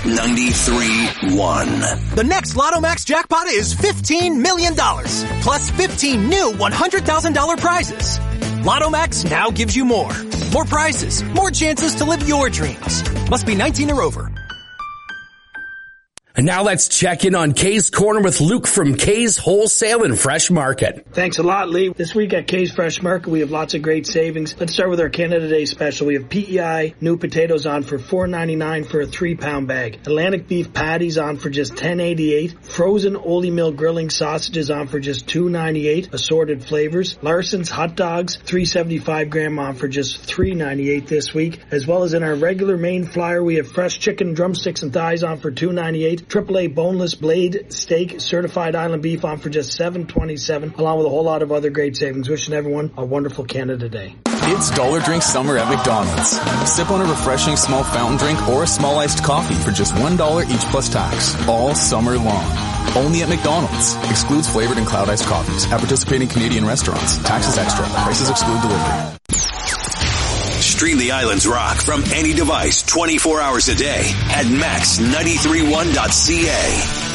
93.1. The next Lotto Max jackpot is $15 million, plus 15 new $100,000 prizes. Lotto Max now gives you more. More prizes, more chances to live your dreams. Must be 19 or over. And now let's check in on Kay's Corner with Luke from Kay's Wholesale and Fresh Market. Thanks a lot, Lee. This week at Kay's Fresh Market, we have lots of great savings. Let's start with our Canada Day special. We have PEI new potatoes on for $4.99 for a 3-pound bag. Atlantic beef patties on for just $10.88. Frozen Ole Mill grilling sausages on for just $2.98. Assorted flavors. Larson's hot dogs, 375 gram on for just $3.98 this week. As well as in our regular main flyer, we have fresh chicken drumsticks and thighs on for $2.98. AAA boneless blade steak certified island beef on for just $7.27, along with a whole lot of other great savings. Wishing everyone a wonderful Canada Day. It's Dollar Drink Summer at McDonald's. Sip on a refreshing small fountain drink or a small iced coffee for just $1 each plus tax, all summer long. Only at McDonald's. Excludes flavored and cloud iced coffees at participating Canadian restaurants. Taxes extra. Prices exclude delivery. Stream the Island's Rock from any device 24 hours a day at max931.ca.